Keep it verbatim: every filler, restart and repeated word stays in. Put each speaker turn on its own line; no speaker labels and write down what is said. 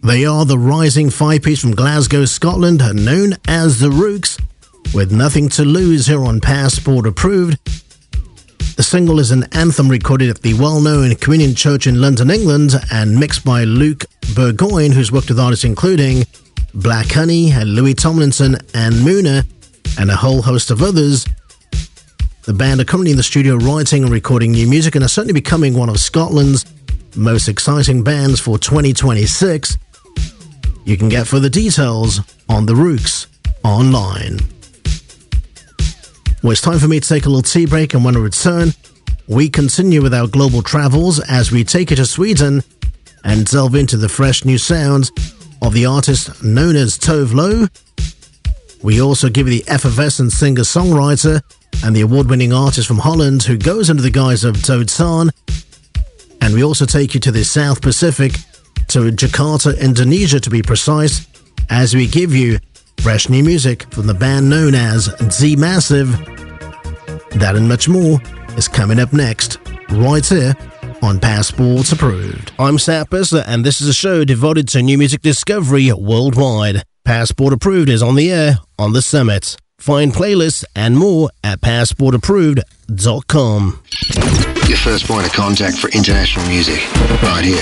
They are the rising five-piece from Glasgow, Scotland, known as the Rooks, with Nothing to Lose here on Passport Approved. The single is an anthem recorded at the well-known Communion Church in London, England, and mixed by Luke Burgoyne, who's worked with artists including Black Honey, Louis Tomlinson, and Moona, and a whole host of others. The band are currently in the studio writing and recording new music and are certainly becoming one of Scotland's most exciting bands for twenty twenty-six. You can get further details on The Rooks online. Well, it's time for me to take a little tea break, and when I return, we continue with our global travels as we take you to Sweden and delve into the fresh new sounds of the artist known as Tove Lo. We also give you the effervescent singer-songwriter and the award-winning artist from Holland who goes under the guise of Dotsan. And we also take you to the South Pacific, to Jakarta, Indonesia to be precise, as we give you fresh new music from the band known as Z Massive. That and much more is coming up next, right here on Passport Approved. I'm Sapis, and this is a show devoted to new music discovery worldwide. Passport Approved is on the air on the Summit. Find playlists and more at passport approved dot com.
Your first point of contact for international music, right here